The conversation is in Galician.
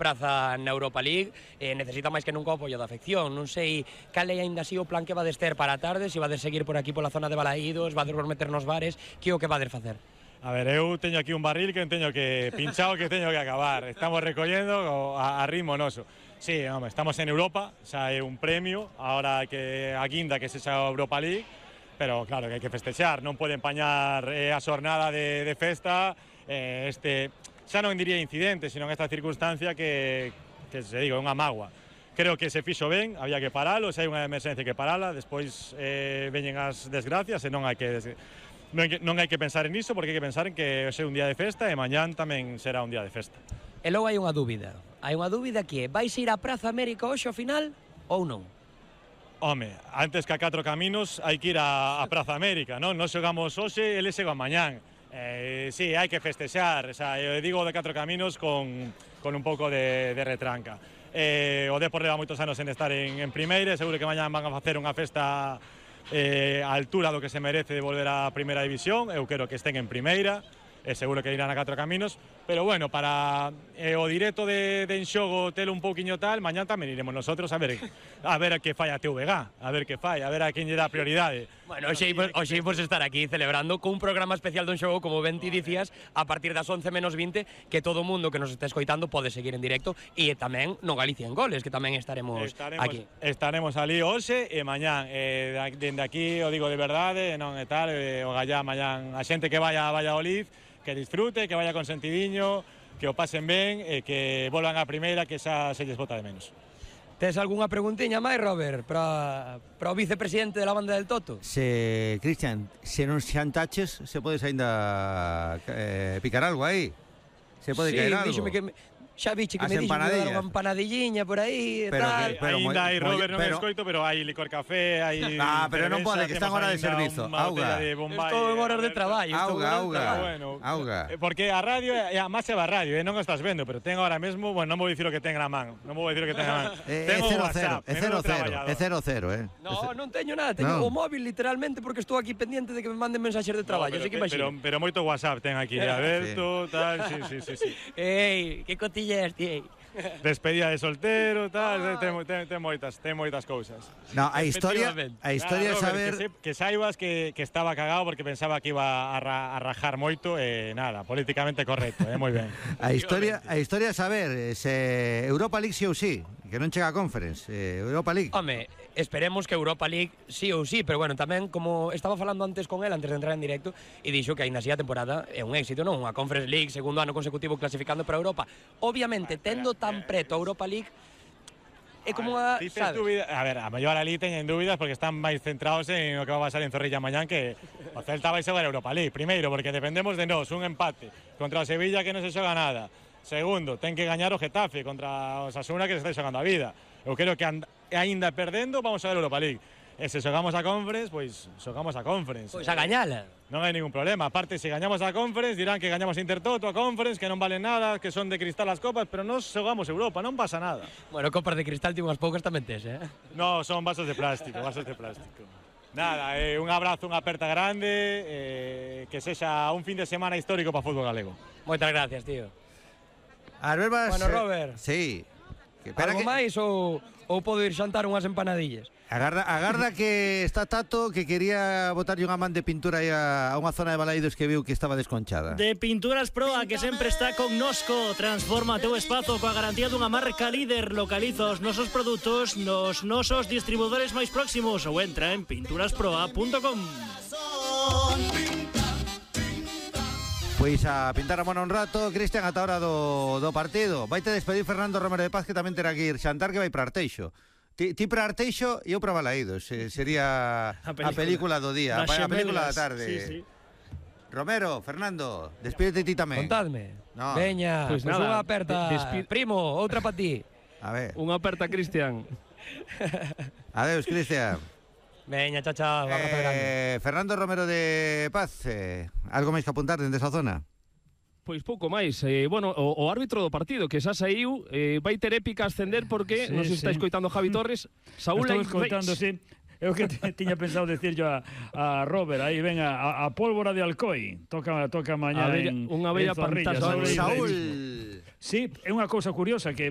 praza na Europa League, necesita máis que nunca o apoio da afección. Non sei cal é aínda así o plan que vades ter para a tarde, se vades seguir por aquí pola zona de Balaídos, vades por meter nos bares, que o que vades facer? A ver, eu teño aquí un barril que teño que pinchado que teño que acabar. Estamos recollendo a ritmo noso. Sí, home, estamos en Europa, xa é un premio, ahora que a guinda que se xa Europa League, pero claro que hai que festexar, non pode empañar a xornada de festa, xa non diría incidente, sino esta circunstancia que se digo, é unha mágoa. Creo que se fixo ben, había que paralo, se hai unha emerxencia que parala, despois veñen as desgracias e non hai que pensar en iso, porque hai que pensar en que hoxe é un día de festa e mañán tamén será un día de festa. E logo hai unha dúbida que é, vais ir á Praza América hoxe ao final ou non? Home, antes que a 4 caminos hai que ir á Praza América, non? Nos xogamos hoxe, eles xogan mañán. Sí, hai que festexar, eu digo de 4 caminos con un pouco de retranca. O Depor leva moitos anos en estar en primeira, seguro que mañán van a facer unha festa a altura do que se merece de volver á primeira división. Eu quero que estén en primeira, seguro que irán a 4 caminos, pero bueno, para o directo de enxogo telo un pouquiño tal, mañán tamén iremos nosotros a ver que fai a TVG, a ver que fai, a ver a quen lle dá prioridade. Bueno, hoxe imos estar aquí celebrando cun programa especial dun xogo, como ben ti dicías, a partir das 11 menos 20, que todo o mundo que nos está escoitando pode seguir en directo, e tamén no Galicia en Goles, que tamén estaremos aquí. Estaremos ali hoxe e mañán, dende aquí, o digo de verdade, non é tal, o gallá mañán, a xente que vaya a Valladolid, que disfrute, que vaya con sentidiño, que o pasen ben e que volvan á primeira, que xa se lles bota de menos. Tes algunha preguntiña máis, Robert, para o vicepresidente da banda del Toto? Cristian, se non xantaches, se podes aínda picar algo aí? Se pode caer algo? Xa biche que me dixo que dar unha empanadilliña por aí e tal. Ainda hai, Robert, non escoito, pero hai licor café, hai... pero non pode, que está en hora de servizo. Auga. Estou en horas de traballo. Auga. Porque a radio, a máis se va a radio, non o estás vendo, pero ten ahora mesmo, bueno, non vou dicir o que ten na man, É 0-0, é 0-0, Non teño nada, teño o móvil literalmente porque estou aquí pendiente de que me manden mensaxes de traballo, así que imagino. Pero moito WhatsApp ten aquí, aberto, tal, sí. Ei, que cotilla este, ei. Despedida de soltero, tal, ten moitas cousas. No, a historia é saber que saibas que estaba cagado porque pensaba que iba a rajar moito e nada, políticamente correcto, moi ben. A historia é saber se Europa League sí ou sí, que non chega a Conference, Europa League. Home, esperemos que Europa League sí ou sí, pero bueno, tamén como estaba falando antes con él, antes de entrar en directo, e dixo que aínda así a temporada é un éxito, non? Unha Conference League, segundo ano consecutivo clasificando para Europa. Obviamente, tendo tan preto a Europa League, é como a... A ver, a mellor ali teñen dúbidas porque están máis centrados en o que va a pasar en Zorrilla mañán, que o Celta vai xogar a Europa League. Primeiro, porque dependemos de nós, un empate contra o Sevilla que non se xoga nada. Segundo, ten que gañar o Getafe contra o Osasuna que se está xogando a vida. Eu creo que aínda perdendo vamos a ver a Europa League. E se xogamos a Conference, pois xogamos a Conference. Pois a gañala. Non hai ningún problema. Aparte, se gañamos a Conference, dirán que gañamos a Intertoto, a Conference, que non valen nada, que son de cristal as copas, pero nós xogamos Europa, non pasa nada. Bueno, copas de cristal ti unhas poucas tamén tes, No, son vasos de plástico. Nada, un abrazo, unha aperta grande, que sexa un fin de semana histórico para o fútbol galego. Moitas gracias, tío. Bueno, Robert. Sí. Algo máis ou podo ir xantar unhas empanadillas? Agarda que está Tato, que quería botarlle unha man de pintura aí a unha zona de Balaídos que viu que estaba desconchada. De Pinturas Proa, que sempre está con nosco. Transforma teu espazo coa garantía dunha marca líder. Localiza os nosos produtos nos nosos distribuidores máis próximos ou entra en pinturasproa.com. Pois a pintar a mona un rato, Cristian, ata hora do partido. Vaite despedir Fernando Romero de Paz, que tamén terá que ir xantar, que vai para Arteixo. Ti para Arteixo e eu para Balaídos. Sería a película do día, a película da tarde. Sí. Romero, Fernando, despídete ti tamén. Contadme. No. Veña, pues unha aperta. Primo, outra para ti. A ver. Unha aperta, Cristian. Adeus, Cristian. Veña, chao, un abrazo grande. Fernando Romero de Paz, algo máis que apuntar dende esa zona? Pois pouco máis. Bueno, o árbitro do partido que xa saiu vai ter épica ascender porque non sei se está escoitando Javi Torres. Saúl estou escoitando, sí. Eu que tiña pensado decirlo a Robert, aí ven a pólvora de Alcoi. Toca mañá unha bella en Zorrilla. pantalla. Saúl. Sí, é unha cousa curiosa que